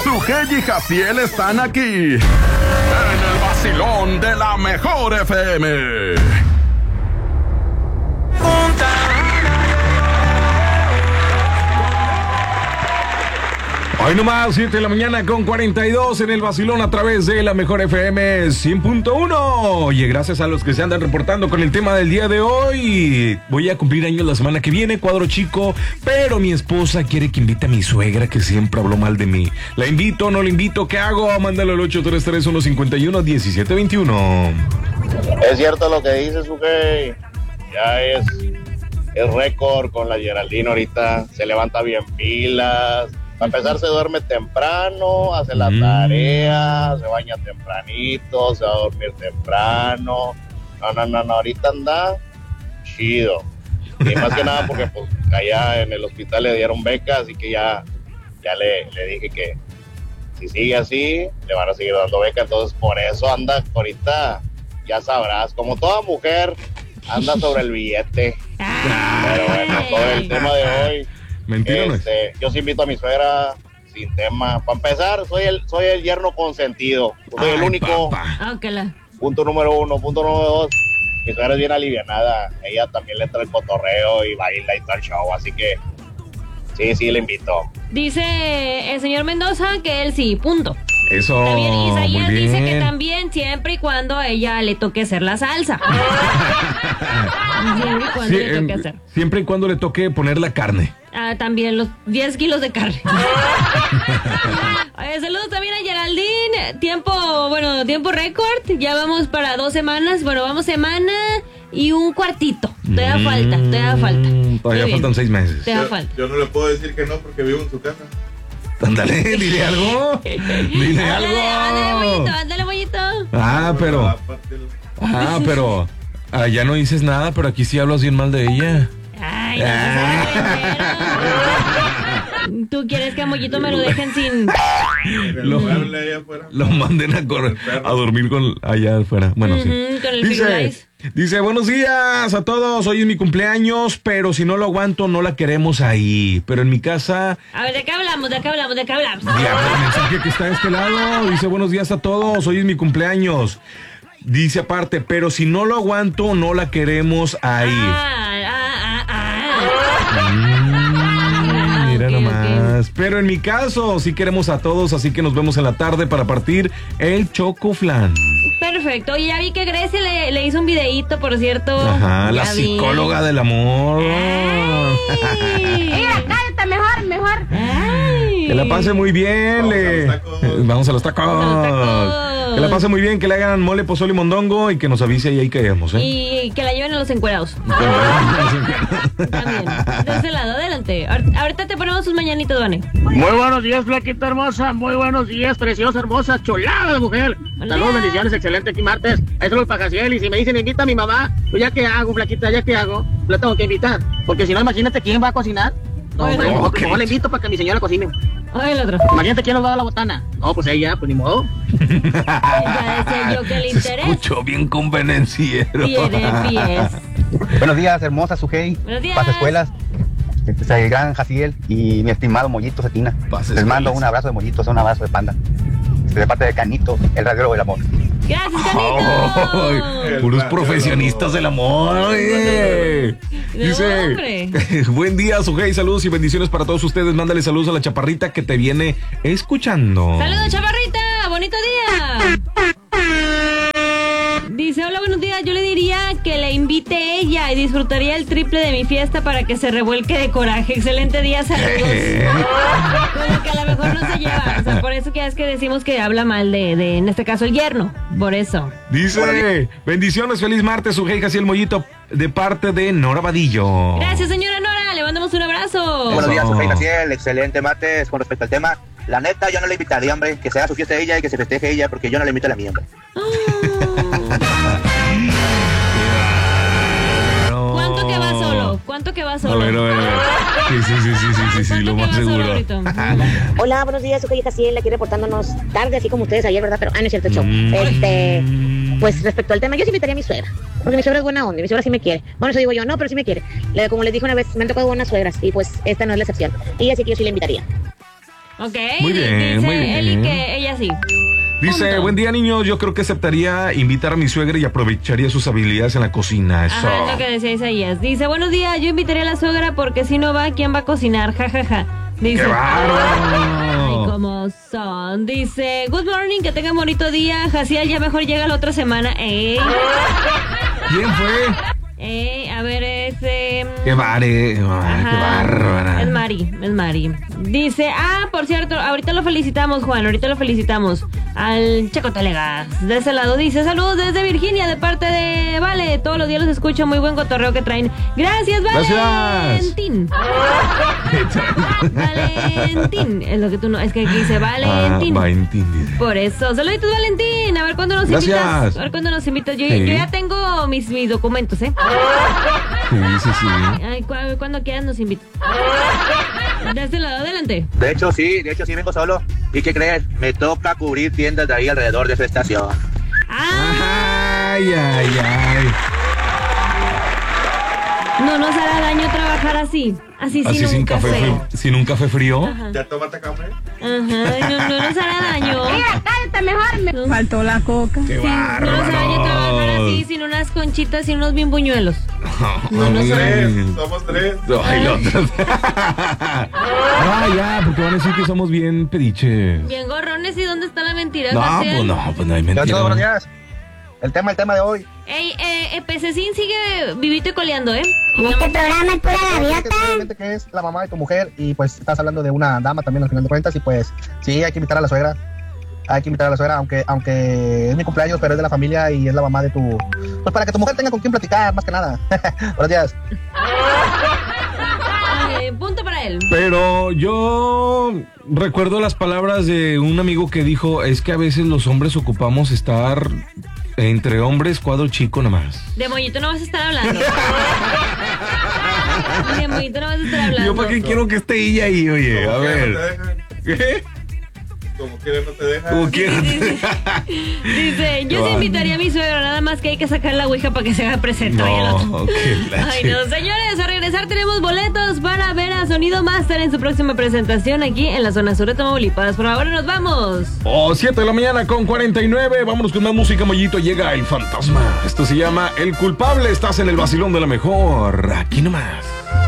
Sujei y Jaciel están aquí en el vacilón de la mejor FM. Hoy nomás, 7 de la mañana con 42 en el vacilón a través de la mejor FM 100.1. Oye, gracias a los que se andan reportando con el tema del día de hoy. Voy a cumplir años la semana que viene, cuadro chico, pero mi esposa quiere que invite a mi suegra que siempre habló mal de mí. ¿La invito o no la invito? ¿Qué hago? Mándalo al 833-151-1721. Es cierto lo que dices, Sujei. Ya es récord con la Geraldine ahorita. Se levanta bien pilas. Para empezar, se duerme temprano, hace la tarea, se baña tempranito, se va a dormir temprano. No, ahorita anda chido. Y más que nada porque pues allá en el hospital le dieron beca, así que ya le dije que si sigue así, le van a seguir dando beca. Entonces, por eso anda ahorita, ya sabrás, como toda mujer, anda sobre el billete. Pero bueno, todo el tema de hoy. Mentira, yo sí invito a mi suegra sin tema. Para empezar, soy el yerno consentido. Soy el único. Punto número 1. Punto número 2. Mi suegra es bien alivianada. Ella también le entra el cotorreo y baila y todo el show. Así que sí, le invito. Dice el señor Mendoza que él sí, punto. Eso, también Isaías muy bien. Dice que también, siempre y cuando a ella le toque hacer la salsa. Siempre y cuando le toque hacer. Siempre y cuando le toque poner la carne. También los 10 kilos de carne. Saludos también a Geraldine. Tiempo récord. Ya vamos para 2 semanas. Bueno, vamos semana y un cuartito. Todavía falta. Todavía faltan 6 meses. Yo no le puedo decir que no porque vivo en su casa. Ándale, dile algo. Ándale, mollito. Pero allá no dices nada, pero aquí sí hablas bien mal de ella. Ay, no. ¿Tú quieres que a Mollito me lo dejen sin...? Lo manden a dormir allá afuera. Bueno, sí. Con el Dice, buenos días a todos, hoy es mi cumpleaños, pero si no lo aguanto, no la queremos ahí. Pero en mi casa... A ver, ¿de qué hablamos? Ya, el mensaje que está de este lado dice, buenos días a todos, hoy es mi cumpleaños. Dice aparte, pero si no lo aguanto, no la queremos ahí. Mira nomás. Pero en mi caso, sí queremos a todos, así que nos vemos en la tarde para partir el chocoflan. Perfecto. Oye, ya vi que Grecia le hizo un videíto, por cierto. Ajá, la psicóloga del amor. Mira, cállate, mejor. Ay. Que la pase muy bien. Vamos a los tacos. Que la pase muy bien, que le hagan mole, pozole y mondongo y que nos avise y ahí caemos, Y que la lleven a los encuerados. También. De ese lado, adelante. Ahorita te ponemos sus mañanitos, Vane. Muy buenos días, flaquita hermosa. Muy buenos días, preciosa, hermosa, chulada de mujer. Saludos, bendiciones, excelente aquí martes. Ahí saludos para Jaciel. Y si me dicen invita a mi mamá, pues ya que hago, flaquita, la tengo que invitar. Porque si no, imagínate quién va a cocinar. No, mejor le invito para que mi señora cocine. Ay, el otro. Imagínate quién nos va a dar la botana. No, pues ella, pues ni modo. Ya decía yo que le interesa. Se escuchó bien convenenciero. Tiene pies. Buenos días, hermosa Sujei. Buenos días. Pasa escuelas. El gran Jaciel y mi estimado Mollito Cetina. Les mando un abrazo de Mollitos, un abrazo de panda. De parte de Canito, el radiólogo del amor. Gracias, Canito. Puros profesionistas del amor. Dice, buen día, Sujei, saludos y bendiciones para todos ustedes. Mándale saludos a la chaparrita que te viene escuchando. Saludos, chaparrita, bonito día. Dice, hola, buenos días. Yo le diría que la invite ella y disfrutaría el triple de mi fiesta para que se revuelque de coraje. Excelente día, saludos. Con lo que a lo mejor no se lleva. O sea, por eso que es que decimos que habla mal de en este caso, el yerno. Por eso. Dice, bendiciones, feliz martes, Sujei, Jaciel, Mollito, de parte de Nora Vadillo. Gracias, señora Nora, le mandamos un abrazo. Buenos días, Sujei, Jaciel, excelente martes. Con respecto al tema, la neta, yo no le invitaría, hombre, que se haga su fiesta de ella y que se festeje ella, porque yo no le invito a la mía, hombre. ¿Cuánto que va solo? A ver. Sí, lo más seguro. Hola, buenos días, Sujei y Jaciel, aquí reportándonos tarde, así como ustedes ayer, ¿verdad? Pero, no es cierto, show. Pues respecto al tema, yo sí invitaría a mi suegra, porque mi suegra es buena onda, mi suegra sí me quiere. Bueno, eso digo yo, no, pero sí me quiere. Como les dije una vez, me han tocado buenas suegras, y pues esta no es la excepción. Y así que yo sí la invitaría. Ok, muy bien. que ella sí. Dice, Punto. buen día, niños. Yo creo que aceptaría invitar a mi suegra y aprovecharía sus habilidades en la cocina. Eso. Ajá, es lo que decía Isaías. Dice, buenos días, yo invitaría a la suegra porque si no va, ¿quién va a cocinar? Ja, ja, ja. Dice, ¡Qué bárbaro! ay, cómo son. Dice, good morning, que tengan bonito día. Jaciel ya mejor llega la otra semana. ¿Quién fue? A ver, Qué bárbara. Es Mari. Dice, por cierto, ahorita lo felicitamos, Juan, ahorita lo felicitamos al Checo Telegas. De ese lado dice, saludos desde Virginia, de parte de Vale, todos los días los escucho, muy buen cotorreo que traen. Gracias, Valentín. Valentín, es lo que tú no, es que aquí dice Valentín. Valentín. Por eso, saluditos, Valentín, a ver cuándo nos invitas. A ver cuándo nos invitas, yo ya tengo mis documentos, Sí. Ay, cuando quieras nos invitas. De este lado, adelante. De hecho sí vengo solo. ¿Y qué crees? Me toca cubrir tiendas de ahí alrededor de esa estación. Ay. No nos hará daño trabajar así sin un café. Sin un café frío. Ajá. ¿Ya tomaste café? No nos hará daño. Mira, cállate mejor. Me faltó la coca. ¡Qué Sí, no nos hará daño trabajar así, sin unas conchitas y unos bien buñuelos. No nos hará daño. Somos tres. Ay, los tres. Ya, porque van a decir que somos bien pediches. Bien gorrones, ¿y dónde está la mentira? No, Jaciel? pues no hay mentira. Buenos días. El tema de hoy. Ey, Pececín sigue vivito y coleando, ¿eh? En este programa es pura gaviota. Obviamente que es la mamá de tu mujer y pues estás hablando de una dama también al final de cuentas y pues sí, hay que invitar a la suegra. Aunque es mi cumpleaños, pero es de la familia y es la mamá de tu... Pues para que tu mujer tenga con quién platicar, más que nada. Buenos días. Punto para él. Pero yo recuerdo las palabras de un amigo que dijo, es que a veces los hombres ocupamos estar entre hombres cuadro chico nomás. De mollito no vas a estar hablando. De mollito no vas a estar hablando. Yo para qué quiero que esté ella ahí, oye, a ver. ¿Qué? Como quiera no te deja. Como quiera. Dice, yo sí invitaría a mi suegro, nada más que hay que sacar la ouija para que se haga presente. Ay, no, señores, a regresar tenemos boletos para ver a Sonido Master en su próxima presentación aquí en la zona sur de Tamaulipas. Por ahora nos vamos. 7 de la mañana con 49. Vámonos con más música, Mollito. Llega el fantasma. Esto se llama El Culpable. Estás en el vacilón de la mejor. Aquí nomás.